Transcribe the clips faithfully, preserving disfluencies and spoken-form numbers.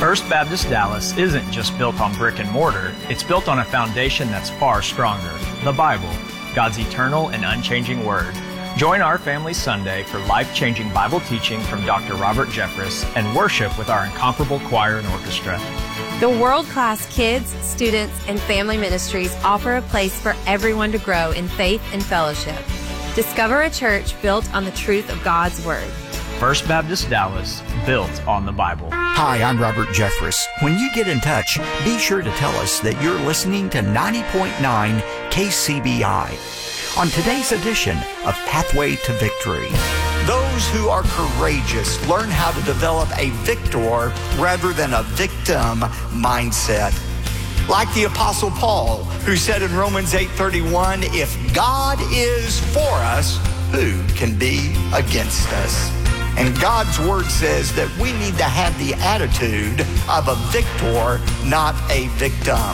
First Baptist Dallas isn't just built on brick and mortar, it's built on a foundation that's far stronger, the Bible, God's eternal and unchanging Word. Join our family Sunday for life-changing Bible teaching from Doctor Robert Jeffress and worship with our incomparable choir and orchestra. The world-class kids, students, and family ministries offer a place for everyone to grow in faith and fellowship. Discover a church built on the truth of God's Word. First Baptist Dallas, built on the Bible. Hi, I'm Robert Jeffress. When you get in touch, be sure to tell us that you're listening to ninety point nine K C B I. On today's edition of Pathway to Victory. Those who are courageous learn how to develop a victor rather than a victim mindset. Like the Apostle Paul, who said in Romans eight thirty-one, if God is for us, who can be against us? And God's Word says that we need to have the attitude of a victor, not a victim.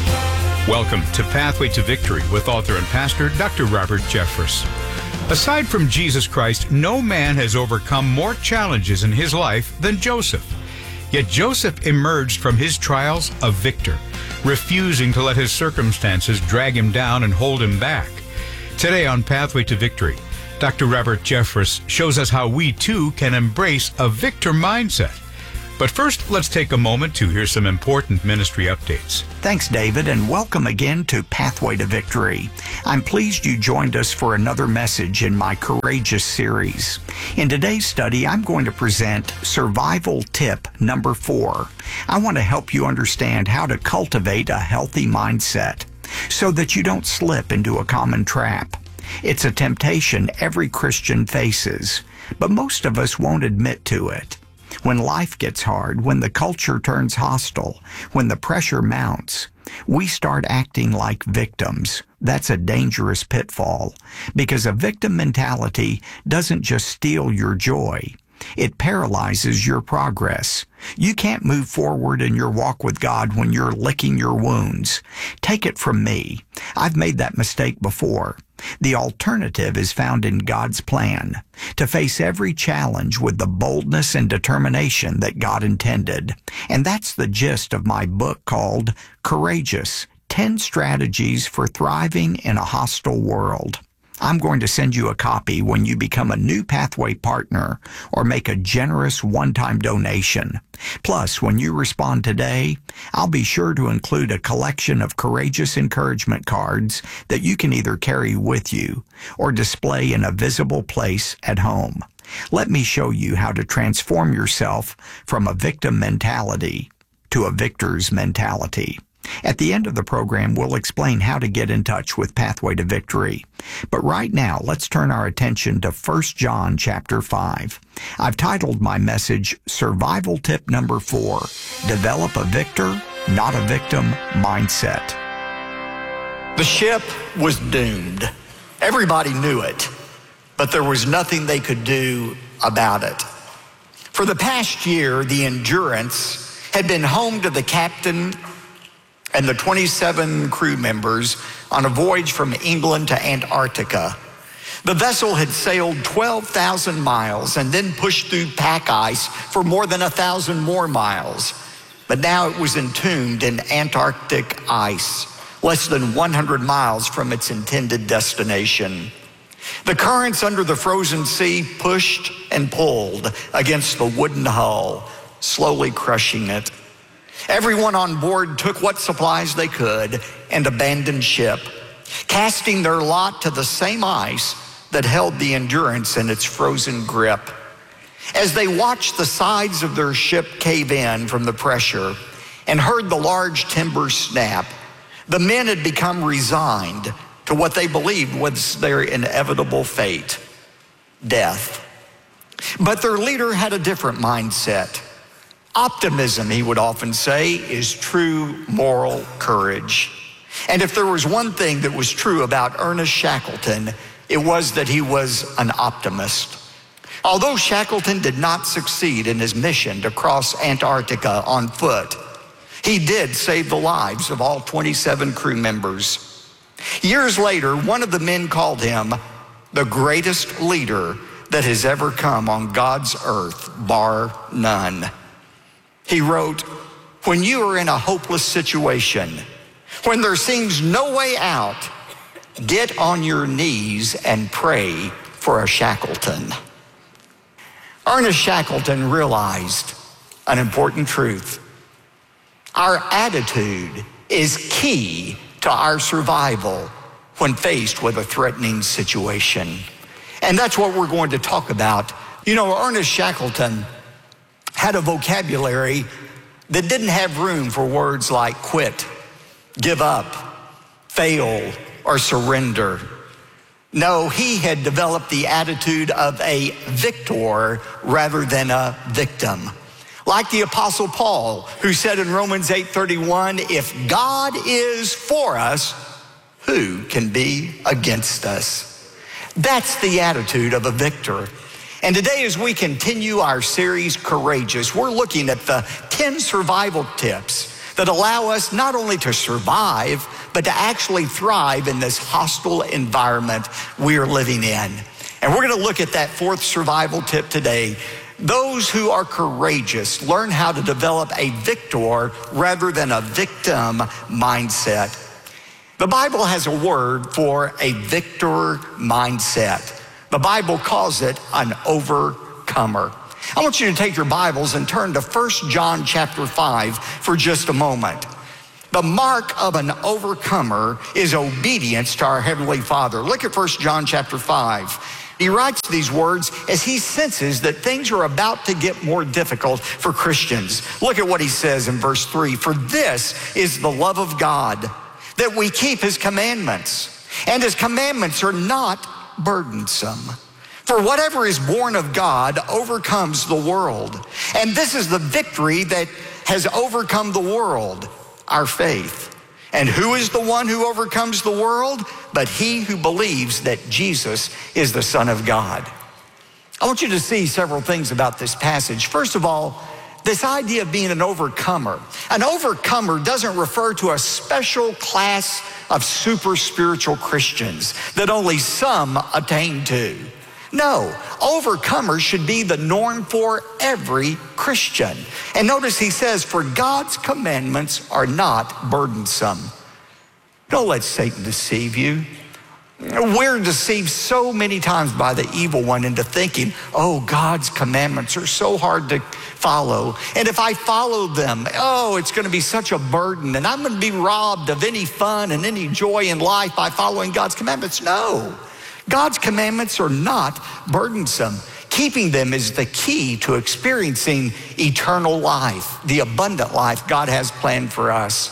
Welcome to Pathway to Victory with author and pastor Doctor Robert Jeffress. Aside from Jesus Christ, no man has overcome more challenges in his life than Joseph. Yet Joseph emerged from his trials a victor, refusing to let his circumstances drag him down and hold him back. Today on Pathway to Victory, Doctor Robert Jeffress shows us how we too can embrace a victor mindset. But first, let's take a moment to hear some important ministry updates. Thanks, David, and welcome again to Pathway to Victory. I'm pleased you joined us for another message in my Courageous series. In today's study, I'm going to present survival tip number four. I want to help you understand how to cultivate a healthy mindset so that you don't slip into a common trap. It's a temptation every Christian faces, but most of us won't admit to it. When life gets hard, when the culture turns hostile, when the pressure mounts, we start acting like victims. That's a dangerous pitfall, because a victim mentality doesn't just steal your joy. It paralyzes your progress. You can't move forward in your walk with God when you're licking your wounds. Take it from me. I've made that mistake before. The alternative is found in God's plan, to face every challenge with the boldness and determination that God intended. And that's the gist of my book called Courageous, ten Strategies for Thriving in a Hostile World. I'm going to send you a copy when you become a new Pathway partner or make a generous one-time donation. Plus, when you respond today, I'll be sure to include a collection of courageous encouragement cards that you can either carry with you or display in a visible place at home. Let me show you how to transform yourself from a victim mentality to a victor's mentality. At the end of the program, we'll explain how to get in touch with Pathway to Victory. But right now, let's turn our attention to First John chapter five. I've titled my message, Survival Tip Number Four, Develop a Victor, Not a Victim Mindset. The ship was doomed. Everybody knew it, but there was nothing they could do about it. For the past year, the Endurance had been home to the captain and the twenty-seven crew members on a voyage from England to Antarctica. The vessel had sailed twelve thousand miles and then pushed through pack ice for more than one thousand more miles. But now it was entombed in Antarctic ice, less than one hundred miles from its intended destination. The currents under the frozen sea pushed and pulled against the wooden hull, slowly crushing it. Everyone on board took what supplies they could and abandoned ship, casting their lot to the same ice that held the Endurance in its frozen grip. As they watched the sides of their ship cave in from the pressure and heard the large timber snap, the men had become resigned to what they believed was their inevitable fate, death. But their leader had a different mindset. Optimism, he would often say, is true moral courage. And if there was one thing that was true about Ernest Shackleton, it was that he was an optimist. Although Shackleton did not succeed in his mission to cross Antarctica on foot, he did save the lives of all twenty-seven crew members. Years later, one of the men called him the greatest leader that has ever come on God's earth, bar none. He wrote, when you are in a hopeless situation, when there seems no way out, get on your knees and pray for a Shackleton. Ernest Shackleton realized an important truth. Our attitude is key to our survival when faced with a threatening situation. And that's what we're going to talk about. You know, Ernest Shackleton had a vocabulary that didn't have room for words like quit, give up, fail, or surrender. No, he had developed the attitude of a victor rather than a victim. Like the Apostle Paul, who said in Romans eight thirty-one, if God is for us, who can be against us? That's the attitude of a victor. And today, as we continue our series, Courageous, we're looking at the ten survival tips that allow us not only to survive, but to actually thrive in this hostile environment we are living in. And we're gonna look at that fourth survival tip today. Those who are courageous learn how to develop a victor rather than a victim mindset. The Bible has a word for a victor mindset. The Bible calls it an overcomer. I want you to take your Bibles and turn to First John chapter five for just a moment. The mark of an overcomer is obedience to our Heavenly Father. Look at First John chapter five. He writes these words as he senses that things are about to get more difficult for Christians. Look at what he says in verse three. For this is the love of God, that we keep his commandments, and his commandments are not burdensome. For whatever is born of God overcomes the world. And this is the victory that has overcome the world, our faith. And who is the one who overcomes the world? But he who believes that Jesus is the Son of God. I want you to see several things about this passage. First of all, this idea of being an overcomer. An overcomer doesn't refer to a special class of super spiritual Christians that only some attain to. No, overcomers should be the norm for every Christian. And notice he says, for God's commandments are not burdensome. Don't let Satan deceive you. We're deceived so many times by the evil one into thinking, oh, God's commandments are so hard to follow. And if I follow them, oh, it's going to be such a burden. And I'm going to be robbed of any fun and any joy in life by following God's commandments. No, God's commandments are not burdensome. Keeping them is the key to experiencing eternal life, the abundant life God has planned for us.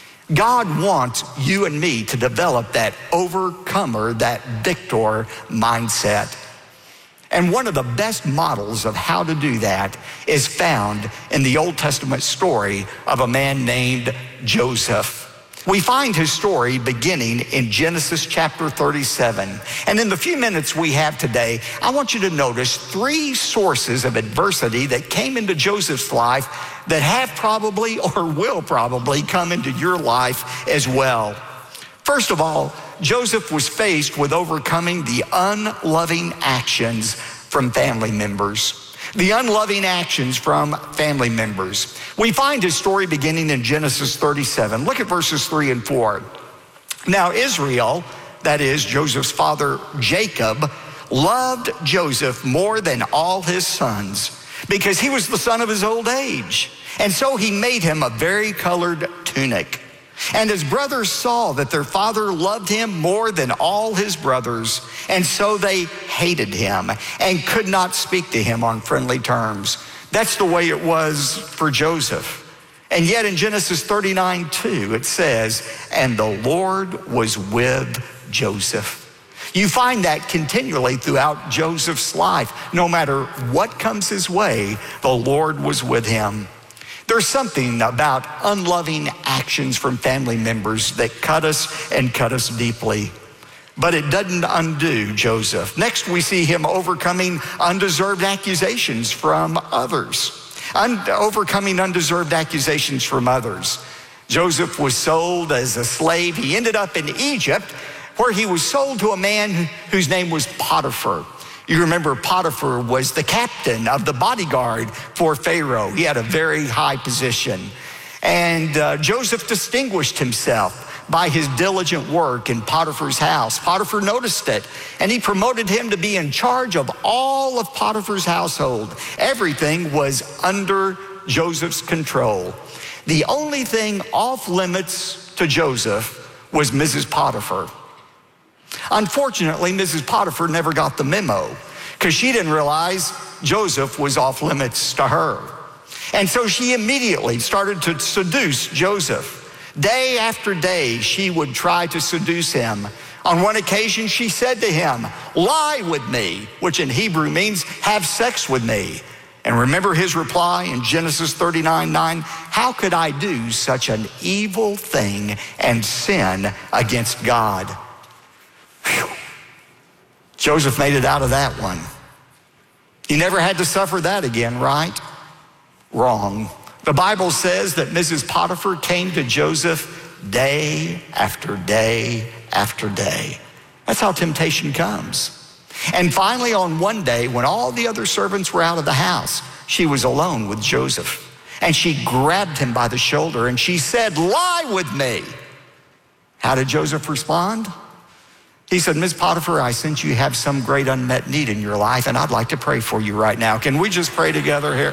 God wants you and me to develop that overcomer, that victor mindset. And one of the best models of how to do that is found in the Old Testament story of a man named Joseph. We find his story beginning in Genesis chapter thirty-seven. And in the few minutes we have today, I want you to notice three sources of adversity that came into Joseph's life that have probably or will probably come into your life as well. First of all, Joseph was faced with overcoming the unloving actions from family members. The unloving actions from family members. We find his story beginning in Genesis thirty-seven. Look at verses three and four. Now Israel, that is Joseph's father Jacob, loved Joseph more than all his sons because he was the son of his old age. And so he made him a vari-colored tunic. And his brothers saw that their father loved him more than all his brothers, and so they hated him and could not speak to him on friendly terms. That's the way it was for Joseph. And yet in Genesis thirty-nine two, it says, and the Lord was with Joseph. You find that continually throughout Joseph's life. No matter what comes his way, the Lord was with him. There's something about unloving actions from family members that cut us and cut us deeply. But it doesn't undo Joseph. Next, we see him overcoming undeserved accusations from others. Un- overcoming undeserved accusations from others. Joseph was sold as a slave. He ended up in Egypt, where he was sold to a man whose name was Potiphar. You remember Potiphar was the captain of the bodyguard for Pharaoh. He had a very high position. And uh, Joseph distinguished himself by his diligent work in Potiphar's house. Potiphar noticed it, and he promoted him to be in charge of all of Potiphar's household. Everything was under Joseph's control. The only thing off limits to Joseph was Missus Potiphar. Unfortunately, Missus Potiphar never got the memo because she didn't realize Joseph was off limits to her. And so she immediately started to seduce Joseph. Day after day, she would try to seduce him. On one occasion, she said to him, "Lie with me," which in Hebrew means have sex with me. And remember his reply in Genesis thirty-nine nine, "How could I do such an evil thing and sin against God?" Whew. Joseph made it out of that one. He never had to suffer that again, right? Wrong. The Bible says that Missus Potiphar came to Joseph day after day after day. That's how temptation comes. And finally, on one day, when all the other servants were out of the house, she was alone with Joseph. And she grabbed him by the shoulder and she said, "Lie with me." How did Joseph respond? He said, "Miz Potiphar, I sense you have some great unmet need in your life, and I'd like to pray for you right now. Can we just pray together here?"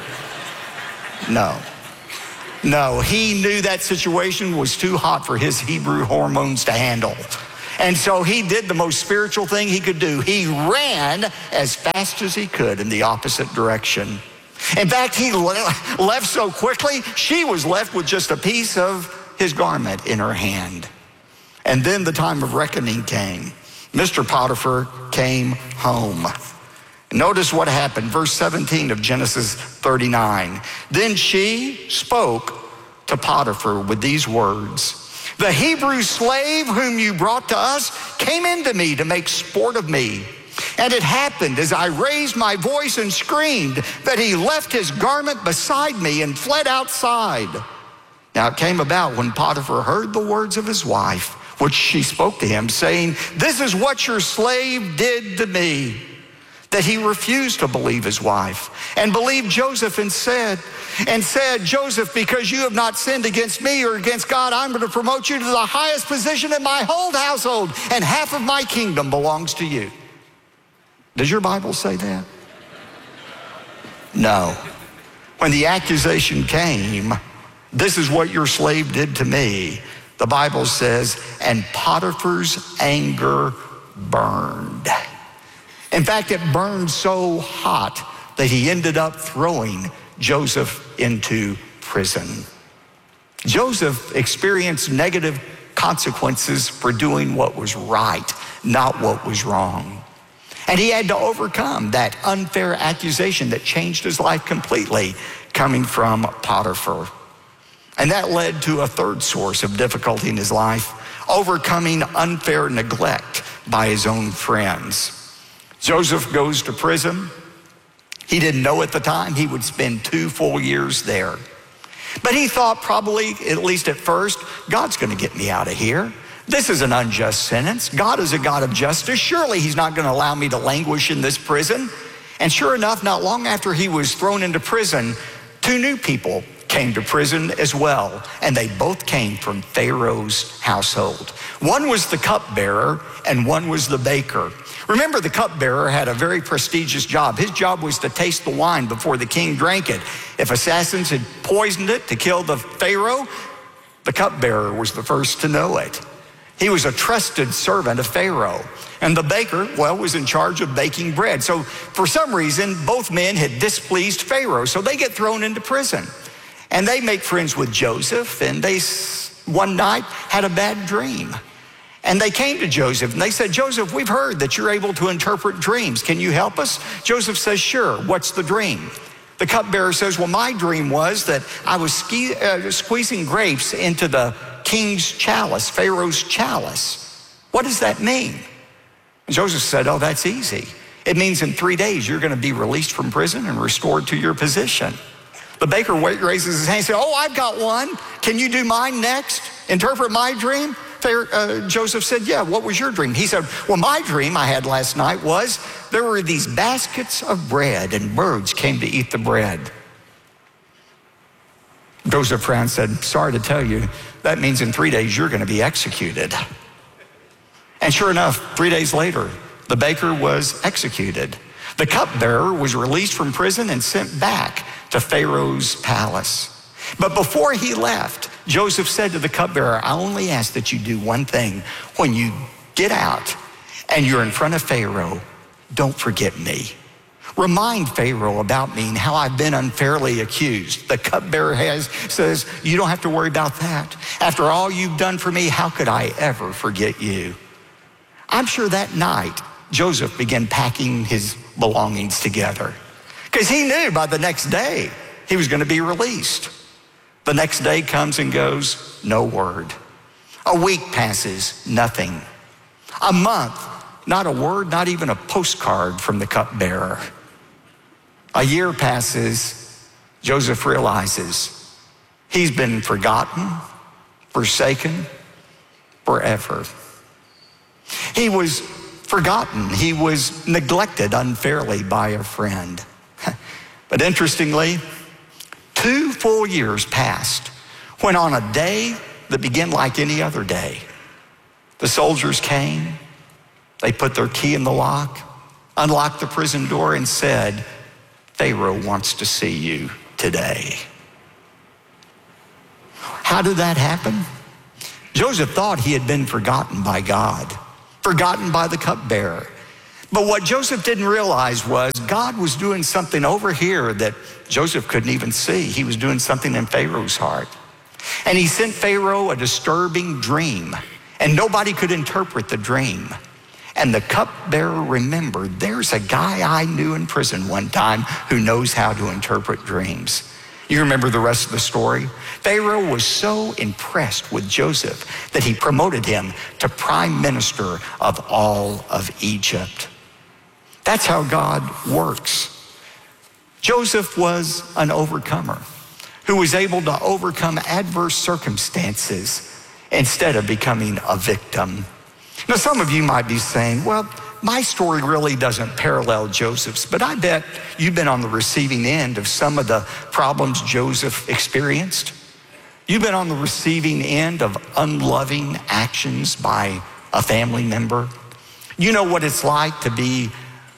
No. No, he knew that situation was too hot for his Hebrew hormones to handle. And so he did the most spiritual thing he could do. He ran as fast as he could in the opposite direction. In fact, he left so quickly, she was left with just a piece of his garment in her hand. And then the time of reckoning came. Mister Potiphar came home. Notice what happened, verse seventeen of Genesis thirty-nine. Then she spoke to Potiphar with these words, "The Hebrew slave whom you brought to us came into me to make sport of me. And it happened as I raised my voice and screamed that he left his garment beside me and fled outside." Now it came about when Potiphar heard the words of his wife, which she spoke to him, saying, "This is what your slave did to me," that he refused to believe his wife and believed Joseph and said, and said, "Joseph, because you have not sinned against me or against God, I'm going to promote you to the highest position in my whole household, and half of my kingdom belongs to you." Does your Bible say that? No. When the accusation came, "This is what your slave did to me," the Bible says, and Potiphar's anger burned. In fact, it burned so hot that he ended up throwing Joseph into prison. Joseph experienced negative consequences for doing what was right, not what was wrong. And he had to overcome that unfair accusation that changed his life completely, coming from Potiphar. And that led to a third source of difficulty in his life, overcoming unfair neglect by his own friends. Joseph goes to prison. He didn't know at the time he would spend two full years there. But he thought probably, at least at first, God's going to get me out of here. This is an unjust sentence. God is a God of justice. Surely he's not going to allow me to languish in this prison. And sure enough, not long after he was thrown into prison, two new people came to prison as well, and they both came from Pharaoh's household. One was the cupbearer and one was the baker. Remember, the cupbearer had a very prestigious job. His job was to taste the wine before the king drank it. If assassins had poisoned it to kill the Pharaoh, the cupbearer was the first to know it. He was a trusted servant of Pharaoh. And the baker, well, was in charge of baking bread. So for some reason, both men had displeased Pharaoh, so they get thrown into prison. And they make friends with Joseph, and they one night had a bad dream. And they came to Joseph and they said, "Joseph, we've heard that you're able to interpret dreams. Can you help us?" Joseph says, "Sure. What's the dream?" The cupbearer says, "Well, my dream was that I was ski, uh, squeezing grapes into the king's chalice, Pharaoh's chalice. What does that mean?" And Joseph said, "Oh, that's easy. It means in three days you're going to be released from prison and restored to your position." The baker raises his hand and says, "Oh, I've got one. Can you do mine next? Interpret my dream?" Uh, Joseph said, yeah, what was your dream? He said, well, my dream I had last night was there were these baskets of bread and birds came to eat the bread. Joseph frowned and said, sorry to tell you, that means in three days you're going to be executed. And sure enough, three days later, the baker was executed. The cupbearer was released from prison and sent back to Pharaoh's palace. But before he left, Joseph said to the cupbearer, I only ask that you do one thing. When you get out and you're in front of Pharaoh, don't forget me. Remind Pharaoh about me and how I've been unfairly accused. The cupbearer has, says, you don't have to worry about that. After all you've done for me, how could I ever forget you? I'm sure that night, Joseph began packing his belongings together because he knew by the next day he was going to be released. The next day comes and goes, no word. A week passes, nothing. A month, not a word, not even a postcard from the cupbearer. A year passes, Joseph realizes he's been forgotten, forsaken, forever. He was forgotten. He was neglected unfairly by a friend. But interestingly, two full years passed when on a day that began like any other day, the soldiers came, they put their key in the lock, unlocked the prison door and said, Pharaoh wants to see you today. How did that happen? Joseph thought he had been forgotten by God, forgotten by the cupbearer. But what Joseph didn't realize was God was doing something over here that Joseph couldn't even see. He was doing something in Pharaoh's heart. And he sent Pharaoh a disturbing dream, and nobody could interpret the dream. And the cupbearer remembered, there's a guy I knew in prison one time who knows how to interpret dreams. You remember the rest of the story? Pharaoh was so impressed with Joseph that he promoted him to prime minister of all of Egypt. That's how God works. Joseph was an overcomer who was able to overcome adverse circumstances instead of becoming a victim. Now, some of you might be saying, well, my story really doesn't parallel Joseph's, but I bet you've been on the receiving end of some of the problems Joseph experienced. You've been on the receiving end of unloving actions by a family member. You know what it's like to be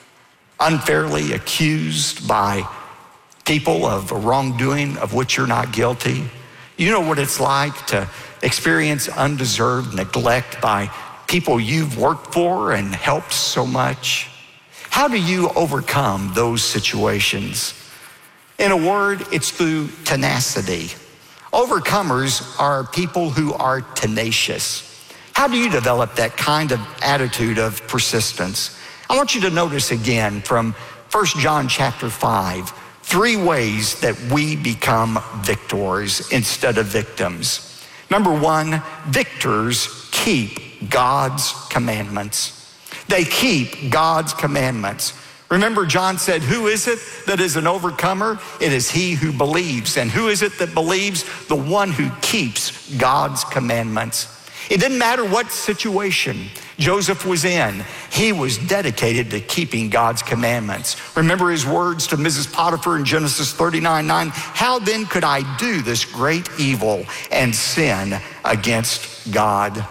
unfairly accused by people of a wrongdoing of which you're not guilty. You know what it's like to experience undeserved neglect by people you've worked for and helped so much. How do you overcome those situations? In a word, it's through tenacity. Overcomers are people who are tenacious. How do you develop that kind of attitude of persistence? I want you to notice again from First John chapter five, three ways that we become victors instead of victims. Number one, victors keep God's commandments. They keep God's commandments. Remember, John said, who is it that is an overcomer? It is he who believes. And who is it that believes? The one who keeps God's commandments. It didn't matter what situation Joseph was in. He was dedicated to keeping God's commandments. Remember his words to Missus Potiphar in Genesis thirty-nine nine, how then could I do this great evil and sin against God?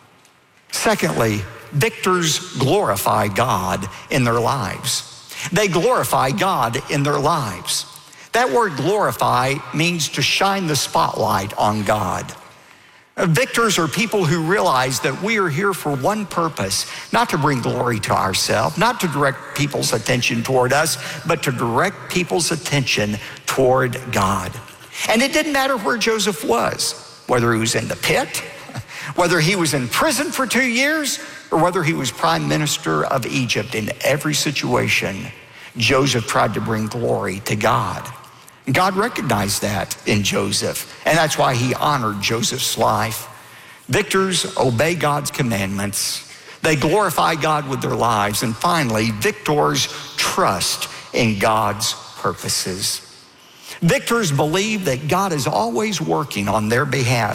Secondly, victors glorify God in their lives. They glorify God in their lives. That word glorify means to shine the spotlight on God. Victors are people who realize that we are here for one purpose, not to bring glory to ourselves, not to direct people's attention toward us, but to direct people's attention toward God. And it didn't matter where Joseph was, whether he was in the pit, whether he was in prison for two years, or whether he was prime minister of Egypt. In every situation, Joseph tried to bring glory to God. God recognized that in Joseph, and that's why he honored Joseph's life. Victors obey God's commandments. They glorify God with their lives. And finally, victors trust in God's purposes. Victors believe that God is always working on their behalf,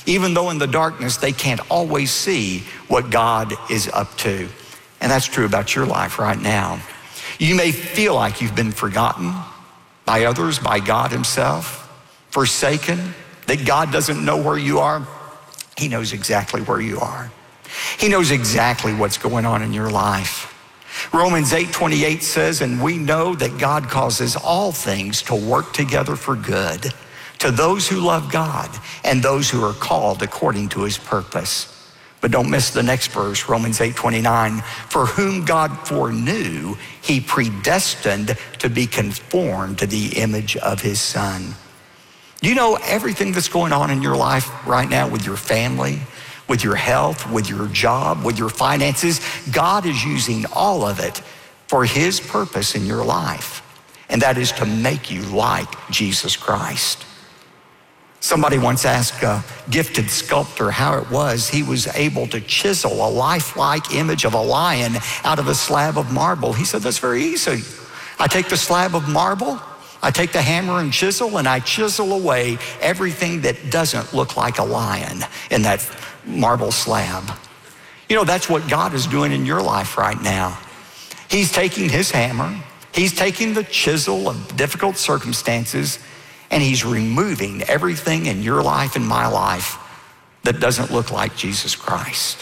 even though in the darkness they can't always see what God is up to. And that's true about your life right now. You may feel like you've been forgotten by others, by God himself, forsaken, that God doesn't know where you are. He knows exactly where you are. He knows exactly what's going on in your life. Romans eight twenty-eight says, and we know that God causes all things to work together for good to those who love God and those who are called according to his purpose. But don't miss the next verse, Romans eight twenty-nine. For whom God foreknew, he predestined to be conformed to the image of his Son. You know, everything that's going on in your life right now with your family, with your health, with your job, with your finances, God is using all of it for his purpose in your life. And that is to make you like Jesus Christ. Somebody once asked a gifted sculptor how it was he was able to chisel a lifelike image of a lion out of a slab of marble. He said, that's very easy. I take the slab of marble, I take the hammer and chisel, and I chisel away everything that doesn't look like a lion in that marble slab. You know, that's what God is doing in your life right now. He's taking his hammer, he's taking the chisel of difficult circumstances, and he's removing everything in your life and my life that doesn't look like Jesus Christ,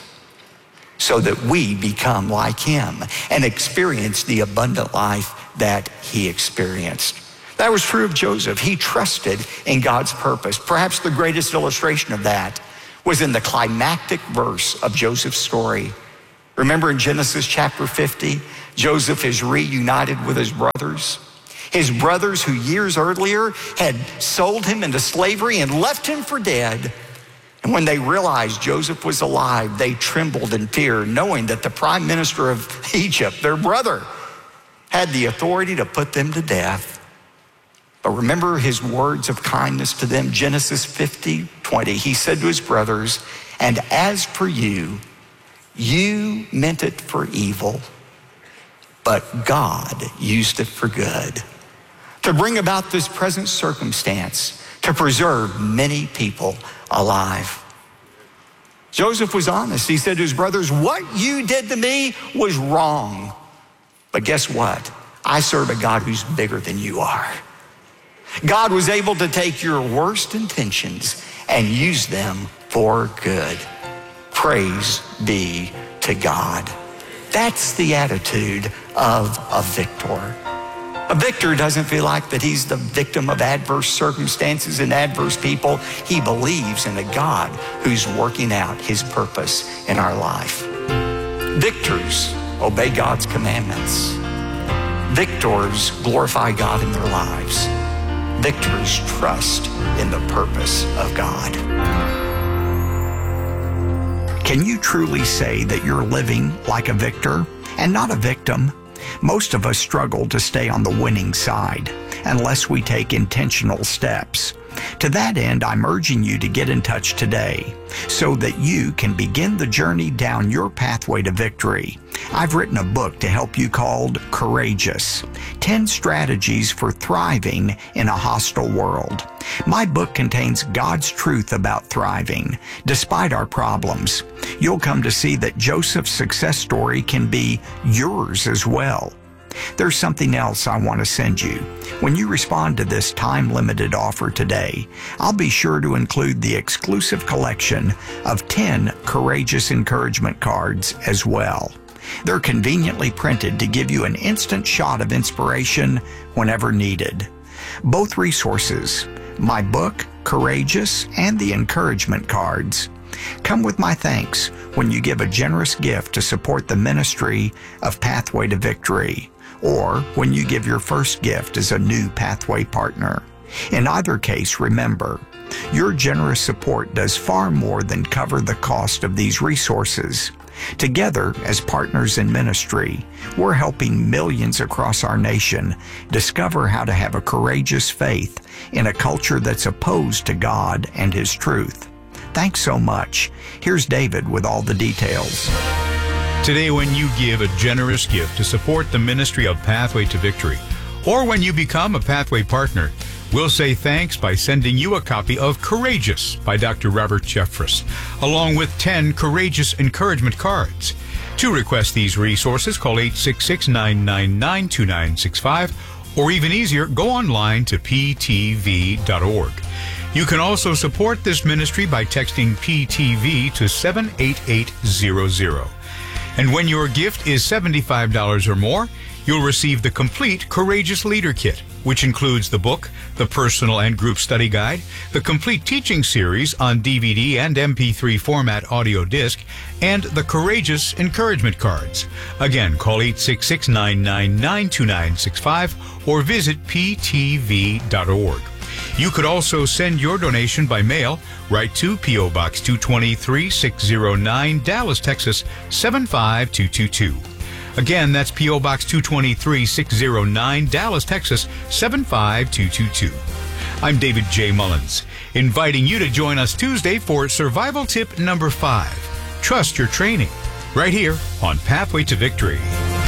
so that we become like him and experience the abundant life that he experienced. That was true of Joseph. He trusted in God's purpose. Perhaps the greatest illustration of that was in the climactic verse of Joseph's story. Remember in Genesis chapter fifty, Joseph is reunited with his brothers. His brothers who years earlier had sold him into slavery and left him for dead. And when they realized Joseph was alive, they trembled in fear, knowing that the prime minister of Egypt, their brother, had the authority to put them to death. But remember his words of kindness to them, Genesis fifty twenty. He said to his brothers, and as for you, you meant it for evil, but God used it for good, to bring about this present circumstance, to preserve many people alive. Joseph was honest. He said to his brothers, what you did to me was wrong. But guess what? I serve a God who's bigger than you are. God was able to take your worst intentions and use them for good. Praise be to God. That's the attitude of a victor. A victor doesn't feel like that he's the victim of adverse circumstances and adverse people. He believes in a God who's working out his purpose in our life. Victors obey God's commandments. Victors glorify God in their lives. Victors trust in the purpose of God. Can you truly say that you're living like a victor and not a victim? Most of us struggle to stay on the winning side unless we take intentional steps. To that end, I'm urging you to get in touch today so that you can begin the journey down your pathway to victory. I've written a book to help you called Courageous, ten Strategies for Thriving in a Hostile World. My book contains God's truth about thriving, despite our problems. You'll come to see that Joseph's success story can be yours as well. There's something else I want to send you. When you respond to this time-limited offer today, I'll be sure to include the exclusive collection of ten Courageous Encouragement cards as well. They're conveniently printed to give you an instant shot of inspiration whenever needed. Both resources, my book, Courageous, and the encouragement cards, come with my thanks when you give a generous gift to support the ministry of Pathway to Victory, or when you give your first gift as a new Pathway partner. In either case, remember, your generous support does far more than cover the cost of these resources. Together, as partners in ministry, we're helping millions across our nation discover how to have a courageous faith in a culture that's opposed to God and His truth. Thanks so much. Here's David with all the details. Today, when you give a generous gift to support the ministry of Pathway to Victory, or when you become a Pathway partner, we'll say thanks by sending you a copy of Courageous by Doctor Robert Jeffress, along with ten Courageous encouragement cards. To request these resources, call eight six six, nine nine nine, two nine six five, or even easier, go online to p t v dot org. You can also support this ministry by texting P T V to seven eight eight zero zero. And when your gift is seventy-five dollars or more, you'll receive the complete Courageous Leader Kit, which includes the book, the personal and group study guide, the complete teaching series on D V D and M P three format audio disc, and the Courageous encouragement cards. Again, call eight six six, nine nine nine, two nine six five or visit p t v dot org. You could also send your donation by mail right to P O. Box two twenty-three, six oh nine, Dallas, Texas, seven five two two two. Again, that's P O. Box two twenty-three, six oh nine, Dallas, Texas, seven five two two two. I'm David J. Mullins, inviting you to join us Tuesday for survival tip number five. Trust your training, right here on Pathway to Victory.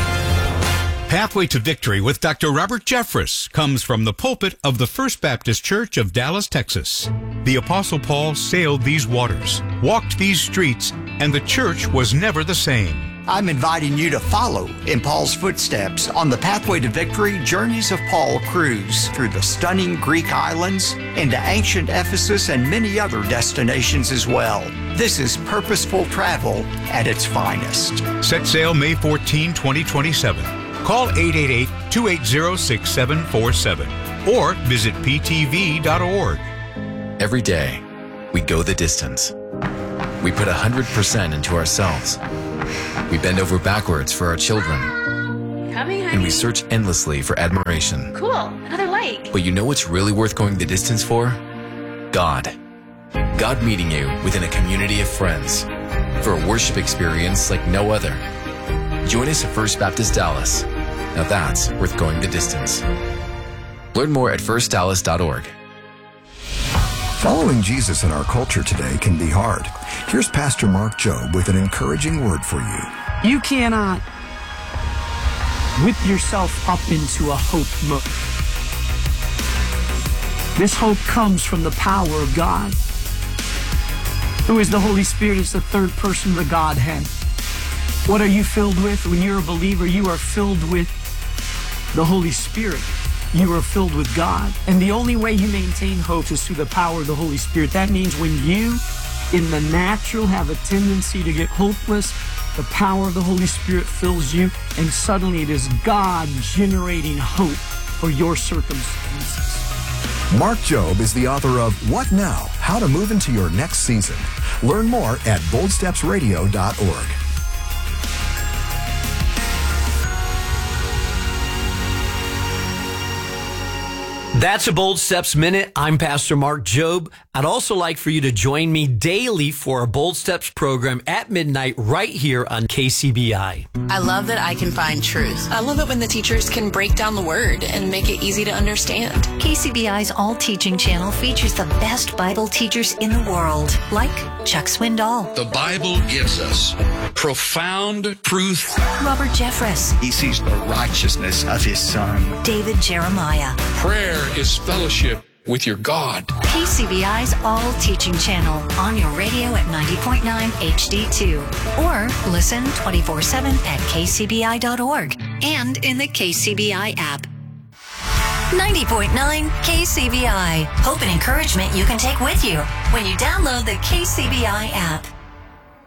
Pathway to Victory with Doctor Robert Jeffress comes from the pulpit of the First Baptist Church of Dallas, Texas. The Apostle Paul sailed these waters, walked these streets, and the church was never the same. I'm inviting you to follow in Paul's footsteps on the Pathway to Victory Journeys of Paul cruise through the stunning Greek islands, into ancient Ephesus, and many other destinations as well. This is purposeful travel at its finest. Set sail May fourteenth, twenty twenty-seven. Call eight eight eight, two eight zero, six seven four seven or visit p t v dot org. Every day, we go the distance. We put one hundred percent into ourselves. We bend over backwards for our children. Coming, honey. And we search endlessly for admiration. Cool, another like. But you know what's really worth going the distance for? God. God meeting you within a community of friends for a worship experience like no other. Join us at First Baptist Dallas. Now that's worth going the distance. Learn more at first dallas dot org. Following Jesus in our culture today can be hard. Here's Pastor Mark Jobe with an encouraging word for you. You cannot whip yourself up into a hope mode. This hope comes from the power of God. Who is the Holy Spirit? It's the third person of the Godhead. What are you filled with? When you're a believer, you are filled with the Holy Spirit. You are filled with God. And the only way you maintain hope is through the power of the Holy Spirit. That means when you, in the natural, have a tendency to get hopeless, the power of the Holy Spirit fills you, and suddenly it is God generating hope for your circumstances. Mark Jobe is the author of What Now? How to Move into Your Next Season. Learn more at bold steps radio dot org. That's a Bold Steps Minute. I'm Pastor Mark Jobe. I'd also like for you to join me daily for a Bold Steps program at midnight right here on K C B I. I love that I can find truth. I love it when the teachers can break down the word and make it easy to understand. K C B I's All Teaching channel features the best Bible teachers in the world, like Chuck Swindoll. The Bible gives us profound truth. Robert Jeffress. He sees the righteousness of his Son. David Jeremiah. Prayer is fellowship with your God. K C B I's All Teaching channel on your radio at ninety point nine H D two. Or listen twenty-four seven at k c b i dot org and in the K C B I app. ninety point nine K C B I. Hope and encouragement you can take with you when you download the K C B I app.